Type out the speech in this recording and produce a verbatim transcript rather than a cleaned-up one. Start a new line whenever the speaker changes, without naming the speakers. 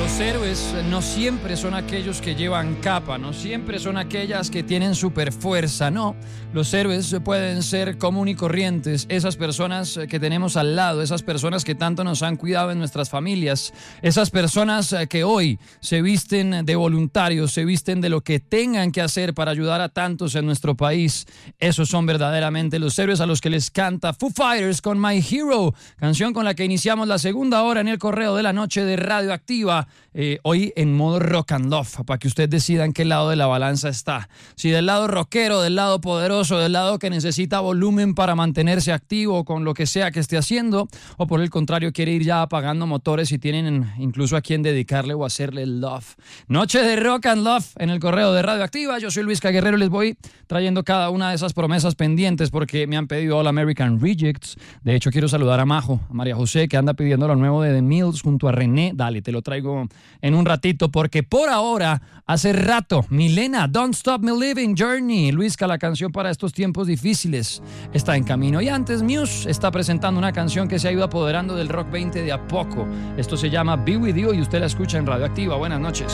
Los héroes no siempre son aquellos que llevan capa, no siempre son aquellas que tienen super fuerza, no. Los héroes pueden ser común y corrientes, esas personas que tenemos al lado, esas personas que tanto nos han cuidado en nuestras familias, esas personas que hoy se visten de voluntarios, se visten de lo que tengan que hacer para ayudar a tantos en nuestro país. Esos son verdaderamente los héroes a los que les canta Foo Fighters con My Hero, canción con la que iniciamos la segunda hora en el correo de la noche de Radioactiva. Eh, hoy en modo rock and love, para que usted decida en qué lado de la balanza está. Si del lado rockero, del lado poderoso, del lado que necesita volumen para mantenerse activo con lo que sea que esté haciendo, o por el contrario quiere ir ya apagando motores y tienen incluso a quien dedicarle o hacerle love. Noche de rock and love en el correo de Radioactiva. Yo soy Luis Guerrero y les voy trayendo cada una de esas promesas pendientes porque me han pedido All American Rejects. De hecho quiero saludar a Majo, a María José, que anda pidiendo lo nuevo de The Mills junto a René. Dale, te lo traigo en un ratito, porque por ahora, hace rato, Milena, Don't Stop Me Living, Journey, Luisca, la canción para estos tiempos difíciles, está en camino. Y antes, Muse está presentando una canción que se ha ido apoderando del Rock veinte de a poco. Esto se llama Be With You y usted la escucha en Radioactiva. Buenas noches.